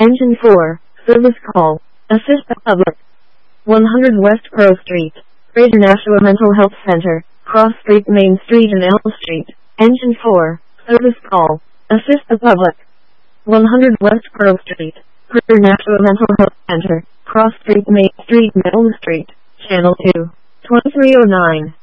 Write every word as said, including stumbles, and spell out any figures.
Engine four, service call. Assist the public. one hundred West Pearl Street, Greater Nashua Mental Health Center, Cross Street, Main Street and L Street. Engine four, service call. Assist the public. one hundred West Pearl Street, Greater Nashua Mental Health Center, Cross Street, Main Street and Elm Street. Channel two, twenty-three oh nine.